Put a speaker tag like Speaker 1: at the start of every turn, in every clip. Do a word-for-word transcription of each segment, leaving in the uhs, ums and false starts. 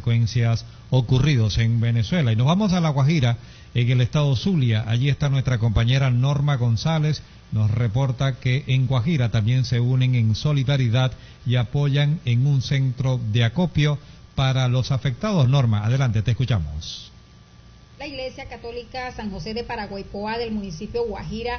Speaker 1: consecuencias ocurridos en Venezuela. Y nos vamos a La Guajira, en el estado Zulia. Allí está nuestra compañera Norma González. Nos reporta que en Guajira también se unen en solidaridad y apoyan en un centro de acopio para los afectados. Norma, adelante, te escuchamos.
Speaker 2: La Iglesia Católica San José de Paraguaypoa del municipio Guajira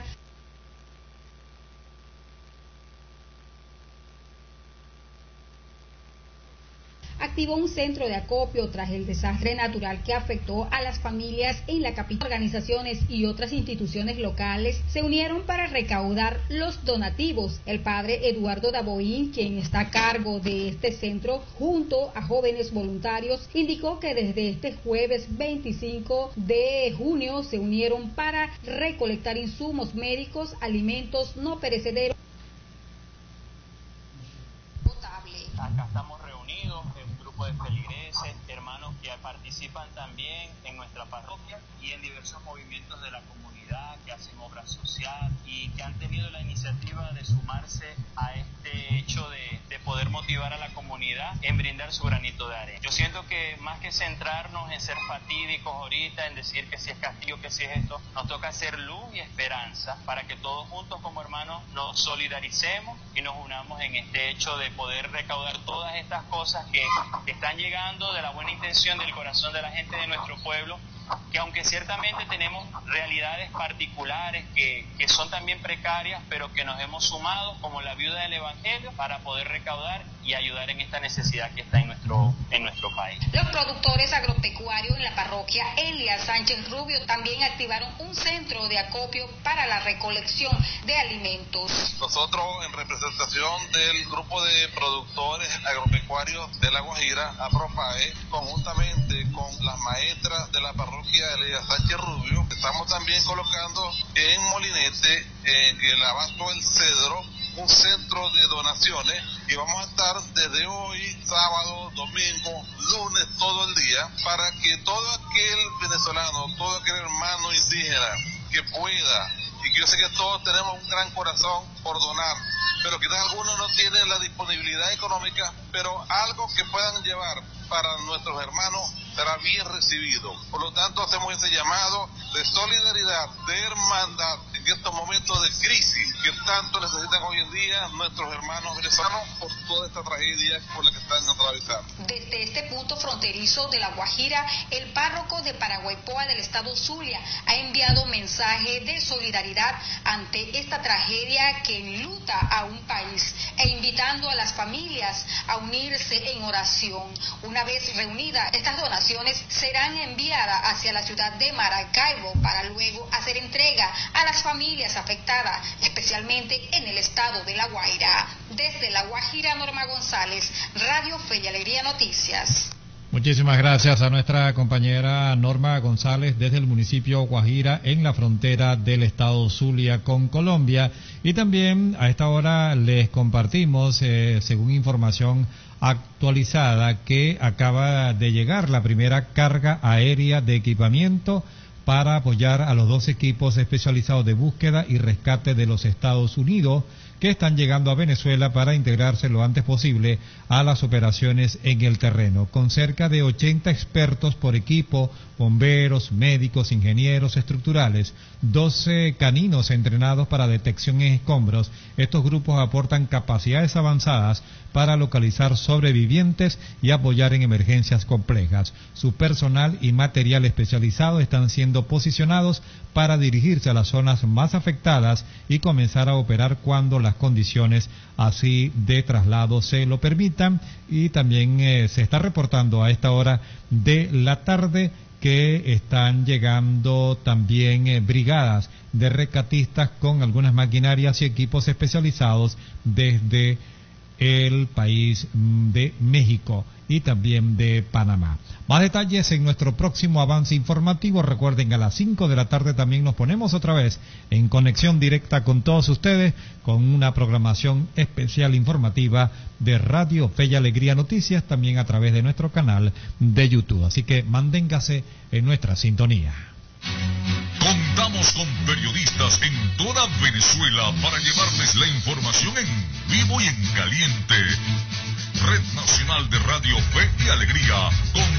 Speaker 2: activó un centro de acopio tras el desastre natural que afectó a las familias en la capital. Organizaciones y otras instituciones locales se unieron para recaudar los donativos. El padre Eduardo Daboín, quien está a cargo de este centro, junto a jóvenes voluntarios, indicó que desde este jueves veinticinco de junio se unieron para recolectar insumos médicos, alimentos no perecederos.
Speaker 3: Acá estamos reunidos, un grupo de feligreses, hermanos que participan también en nuestra parroquia y en diversos movimientos de la comunidad que hacen obra social y que han tenido la iniciativa de sumarse a este hecho de, de poder motivar a la comunidad en brindar su granito de arena. Yo siento que más que centrarnos en ser fatídicos ahorita, en decir que si es castigo, que si es esto, nos toca hacer luz y esperanza para que todos juntos como hermanos nos solidaricemos y nos unamos en este hecho de poder recaudar todas estas cosas que, que están llegando de la buena intención del corazón de la gente de nuestro pueblo, que aunque ciertamente tenemos realidades particulares que, que son también precarias, pero que nos hemos sumado como la viuda del Evangelio para poder recaudar y ayudar en esta necesidad que está en nuestro, en nuestro país.
Speaker 2: Los productores agropecuarios en la parroquia Elia Sánchez Rubio también activaron un centro de acopio para la recolección de alimentos.
Speaker 4: Nosotros, en representación del grupo de productores agropecuarios de La Guajira, APROPAE, conjuntamente con las maestras de la parroquia Elia Sánchez Rubio, estamos también colocando en Molinete, en el Abasto El Cedro, un centro de donaciones y vamos a estar desde hoy, sábado, domingo, lunes, todo el día, para que todo aquel venezolano, todo aquel hermano indígena que pueda, y que yo sé que todos tenemos un gran corazón por donar, pero quizás algunos no tienen la disponibilidad económica, pero algo que puedan llevar para nuestros hermanos será bien recibido. Por lo tanto, hacemos ese llamado de solidaridad, de hermandad en estos momentos de crisis que tanto necesitan hoy en día nuestros hermanos venezolanos por toda esta tragedia por la que están atravesando.
Speaker 2: Desde este punto fronterizo de La Guajira, el párroco de Paraguaypoa del estado Zulia ha enviado mensaje de solidaridad ante esta tragedia que enluta a un país e invitando a las familias a unirse en oración. Una vez reunidas estas donaciones serán enviadas hacia la ciudad de Maracaibo para luego hacer entrega a las familias afectadas, especialmente en el estado de La Guaira. Desde La Guajira, Norma González, Radio Fe y Alegría Noticias.
Speaker 1: Muchísimas gracias a nuestra compañera Norma González desde el municipio Guajira en la frontera del estado Zulia con Colombia. Y también a esta hora les compartimos, eh, según información actualizada, que acaba de llegar la primera carga aérea de equipamiento para apoyar a los dos equipos especializados de búsqueda y rescate de los Estados Unidos que están llegando a Venezuela para integrarse lo antes posible a las operaciones en el terreno. Con cerca de ochenta expertos por equipo, bomberos, médicos, ingenieros estructurales, doce caninos entrenados para detección en escombros, estos grupos aportan capacidades avanzadas para localizar sobrevivientes y apoyar en emergencias complejas. Su personal y material especializado están siendo posicionados para dirigirse a las zonas más afectadas y comenzar a operar cuando las condiciones así de traslado se lo permitan. Y también eh, se está reportando a esta hora de la tarde que están llegando también eh, brigadas de rescatistas con algunas maquinarias y equipos especializados desde el país de México y también de Panamá. Más detalles en nuestro próximo avance informativo. Recuerden, a las cinco de la tarde también nos ponemos otra vez en conexión directa con todos ustedes con una programación especial informativa de Radio Fe y Alegría Noticias, también a través de nuestro canal de YouTube. Así que manténgase en nuestra sintonía.
Speaker 5: Contamos con periodistas en toda Venezuela para llevarles la información en vivo y en caliente. Red Nacional de Radio Fe y Alegría, con